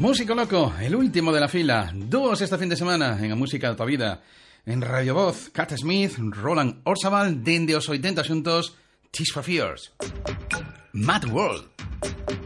Músico Loco, el último de la fila. Dúos este fin de semana en A Música da Tua Vida. En Radio Voz, Cat Smith, Roland Orzabal, dende os 80 xuntos, Tears for Fears. Mad World.